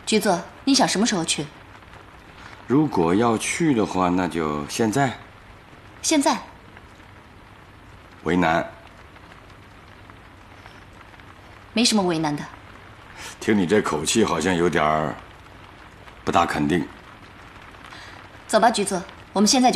局座，你想什么时候去？ 如果要去的话，那就现在。 现在？ 为难？ 没什么为难的。 听你这口气，好像有点不大肯定。 走吧，局座，我们现在就。